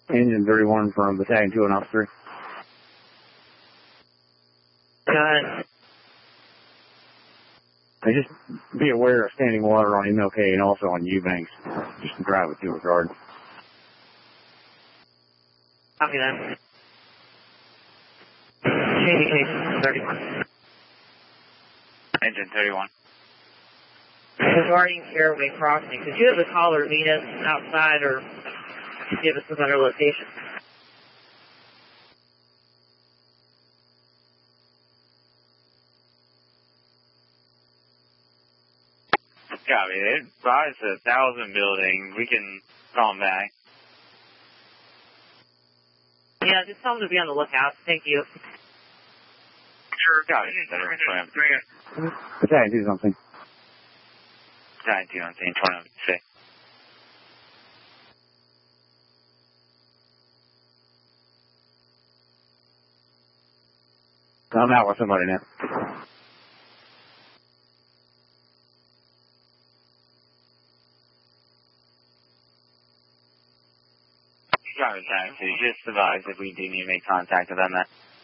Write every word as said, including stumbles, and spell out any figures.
Engine thirty-one from Battalion two and Officer three. Got it. And just be aware of standing water on M L K and also on U-banks. Just drive with due regard. Copy that. Communication thirty-one. Engine thirty-one. Regarding airway crossing, could you have a caller meet us outside or give us another location? Copy. They advised a thousand building. We can call them back. Yeah, just tell them to be on the lookout. Thank you. Sure, copy. Battalion two something. Battalion two something, twenty-six. I'm out with somebody now. Copy, taxi. Just advise if we do need to make contact with them. That.